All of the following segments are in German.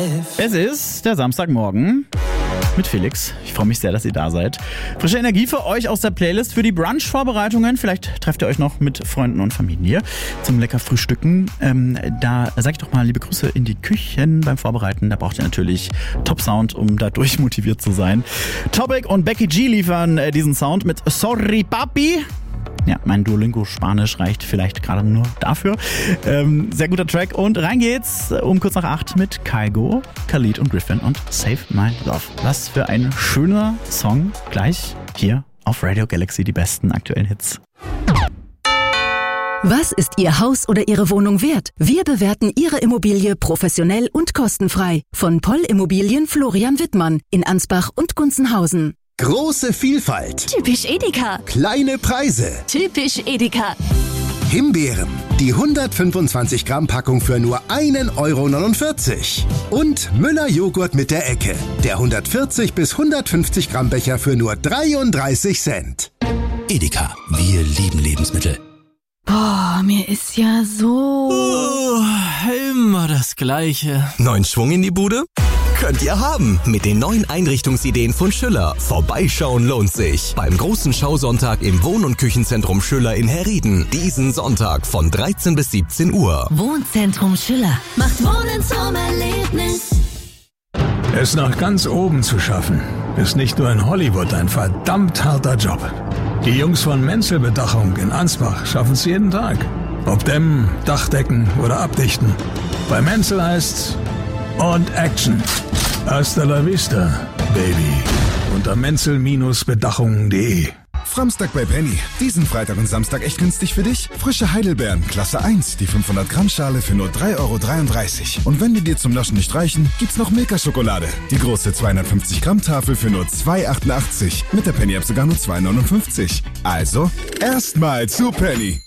Es ist der Samstagmorgen mit Felix. Ich freue mich sehr, dass ihr da seid. Frische Energie für euch aus der Playlist für die Brunch-Vorbereitungen. Vielleicht trefft ihr euch noch mit Freunden und Familie zum lecker Frühstücken. Da sag ich doch mal liebe Grüße in die Küchen beim Vorbereiten. Da braucht ihr natürlich Top-Sound, um dadurch motiviert zu sein. Topic und Becky G liefern diesen Sound mit Sorry Papi. Ja, mein Duolingo-Spanisch reicht vielleicht gerade nur dafür. Sehr guter Track. Und rein geht's um kurz nach 8 mit Kygo, Khalid und Griffin und Save My Love. Was für ein schöner Song. Gleich hier auf Radio Galaxy, die besten aktuellen Hits. Was ist Ihr Haus oder Ihre Wohnung wert? Wir bewerten Ihre Immobilie professionell und kostenfrei. Von Poll Immobilien Florian Wittmann in Ansbach und Gunzenhausen. Große Vielfalt. Typisch Edeka. Kleine Preise. Typisch Edeka. Himbeeren. Die 125 Gramm Packung für nur 1,49 €. Und Müller Joghurt mit der Ecke. Der 140 bis 150 Gramm Becher für nur 33 Cent. Edeka. Wir lieben Lebensmittel. Boah, mir ist ja so... Immer das Gleiche. Neuen Schwung in die Bude? Könnt ihr haben mit den neuen Einrichtungsideen von Schüller. Vorbeischauen lohnt sich. Beim großen Schausonntag im Wohn- und Küchenzentrum Schüller in Herrieden. Diesen Sonntag von 13 bis 17 Uhr. Wohnzentrum Schüller. Macht Wohnen zum Erlebnis. Es nach ganz oben zu schaffen, ist nicht nur in Hollywood ein verdammt harter Job. Die Jungs von Menzel Bedachung in Ansbach schaffen es jeden Tag. Ob dämmen, Dachdecken oder abdichten. Bei Menzel heißt's und Action. Hasta la vista, Baby. Unter menzel-bedachungen.de. Framstag bei Penny. Diesen Freitag und Samstag echt günstig für dich? Frische Heidelbeeren, Klasse 1, die 500 Gramm Schale für nur 3,33 €. Und wenn die dir zum Naschen nicht reichen, gibt's noch Milka-Schokolade. Die große 250 Gramm Tafel für nur 2,88 €. Mit der Penny-App sogar nur 2,59 €. Also, erstmal zu Penny.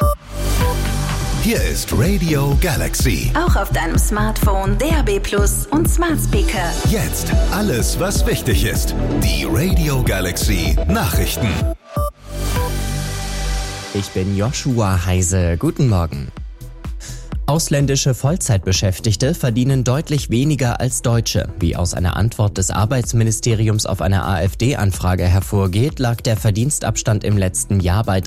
Hier ist Radio Galaxy. Auch auf deinem Smartphone, DAB+ und Smart Speaker. Jetzt alles, was wichtig ist. Die Radio Galaxy Nachrichten. Ich bin Joshua Heise. Guten Morgen. Ausländische Vollzeitbeschäftigte verdienen deutlich weniger als Deutsche. Wie aus einer Antwort des Arbeitsministeriums auf eine AfD-Anfrage hervorgeht, lag der Verdienstabstand im letzten Jahr bei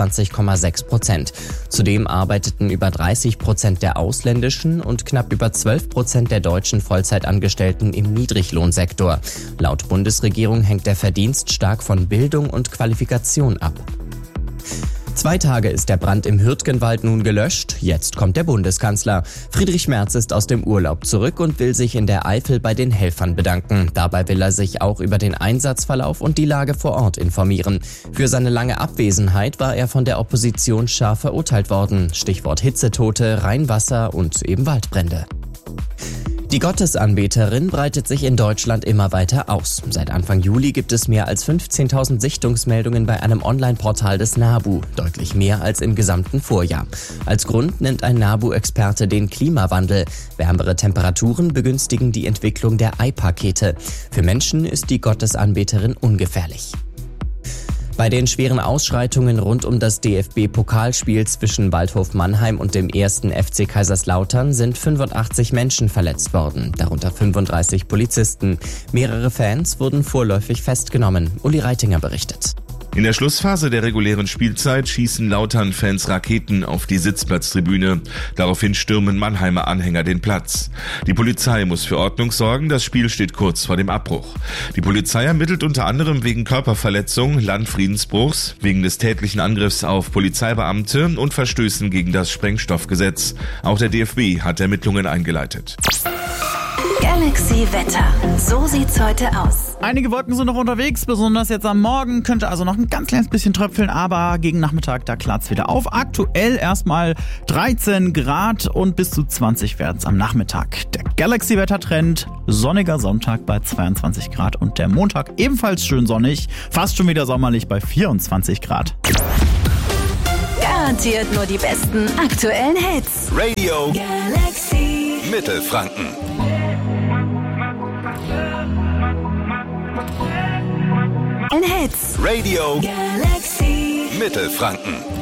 23,6%. Zudem arbeiteten über 30% der ausländischen und knapp über 12% der deutschen Vollzeitangestellten im Niedriglohnsektor. Laut Bundesregierung hängt der Verdienst stark von Bildung und Qualifikation ab. 2 Tage ist der Brand im Hürtgenwald nun gelöscht. Jetzt kommt der Bundeskanzler. Friedrich Merz ist aus dem Urlaub zurück und will sich in der Eifel bei den Helfern bedanken. Dabei will er sich auch über den Einsatzverlauf und die Lage vor Ort informieren. Für seine lange Abwesenheit war er von der Opposition scharf verurteilt worden. Stichwort Hitzetote, Rheinwasser und eben Waldbrände. Die Gottesanbeterin breitet sich in Deutschland immer weiter aus. Seit Anfang Juli gibt es mehr als 15.000 Sichtungsmeldungen bei einem Online-Portal des NABU, deutlich mehr als im gesamten Vorjahr. Als Grund nennt ein NABU-Experte den Klimawandel. Wärmere Temperaturen begünstigen die Entwicklung der Ei-Pakete. Für Menschen ist die Gottesanbeterin ungefährlich. Bei den schweren Ausschreitungen rund um das DFB-Pokalspiel zwischen Waldhof Mannheim und dem 1. FC Kaiserslautern sind 85 Menschen verletzt worden, darunter 35 Polizisten. Mehrere Fans wurden vorläufig festgenommen. Uli Reitinger berichtet. In der Schlussphase der regulären Spielzeit schießen Lautern-Fans Raketen auf die Sitzplatztribüne. Daraufhin stürmen Mannheimer Anhänger den Platz. Die Polizei muss für Ordnung sorgen, das Spiel steht kurz vor dem Abbruch. Die Polizei ermittelt unter anderem wegen Körperverletzung, Landfriedensbruchs, wegen des tätlichen Angriffs auf Polizeibeamte und Verstößen gegen das Sprengstoffgesetz. Auch der DFB hat Ermittlungen eingeleitet. Galaxy Wetter. So sieht's heute aus. Einige Wolken sind noch unterwegs, besonders jetzt am Morgen. Könnte also noch ein ganz kleines bisschen tröpfeln, aber gegen Nachmittag, da klart's wieder auf. Aktuell erstmal 13 Grad und bis zu 20 werdens am Nachmittag. Der Galaxy-Wettertrend, sonniger Sonntag bei 22 Grad und der Montag ebenfalls schön sonnig, fast schon wieder sommerlich bei 24 Grad. Garantiert nur die besten aktuellen Hits. Radio Galaxy Mittelfranken. Hits. Radio Galaxy Mittelfranken.